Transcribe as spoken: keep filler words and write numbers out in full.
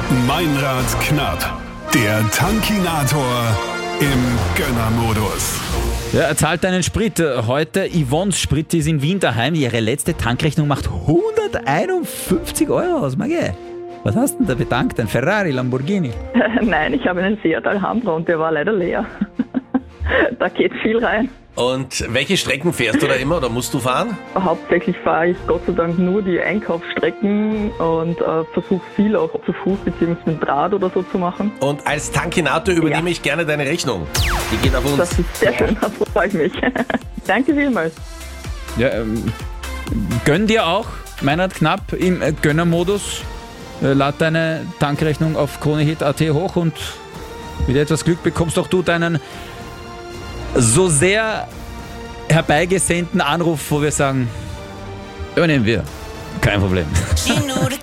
Meinrad knapp. Der Tankinator im Gönnermodus. Ja, er zahlt einen Sprit. Heute Yvonne's Sprit ist in Wien daheim. Ihre letzte Tankrechnung macht hunderteinundfünfzig Euro aus. Magge, was hast du denn da bedankt? Ein Ferrari, Lamborghini? Nein, ich habe einen Seat Alhambra und der war leider leer. Da geht viel rein. Und welche Strecken fährst du da immer oder musst du fahren? Hauptsächlich fahre ich Gott sei Dank nur die Einkaufsstrecken und äh, versuche viel auch zu Fuß bzw. mit Rad oder so zu machen. Und als Tankinator übernehme Ja. ich gerne deine Rechnung. Die geht auf uns. Das ist sehr schön, da freue ich mich. Danke vielmals. Ja, ähm, gönn dir auch, Meinrad knapp im äh, Gönnermodus. Äh, lad deine Tankrechnung auf kronehit punkt at hoch und mit etwas Glück bekommst auch du deinen so sehr herbeigesehnten Anruf, wo wir sagen, übernehmen wir. Kein Problem.